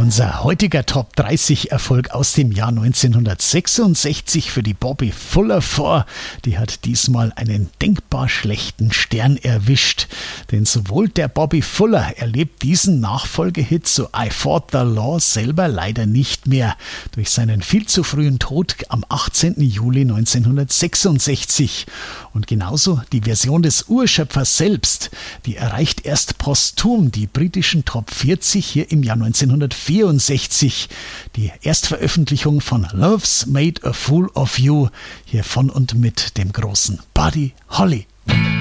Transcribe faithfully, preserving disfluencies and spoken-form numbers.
Unser heutiger Top dreißig Erfolg aus dem Jahr neunzehnhundertsechsundsechzig für die Bobby Fuller Four. Die hat diesmal einen denkbar schlechten Stern erwischt. Denn sowohl der Bobby Fuller erlebt diesen Nachfolgehit zu I Fought the Law selber leider nicht mehr. Durch seinen viel zu frühen Tod am achtzehnten Juli neunzehnhundertsechsundsechzig. Und genauso die Version des Urschöpfers selbst. Die erreicht erst posthum die britischen Top vierzig hier im Jahr neunzehnhundertvierundsechzig. Die Erstveröffentlichung von Love's Made a Fool of You, hier von und mit dem großen Buddy Holly.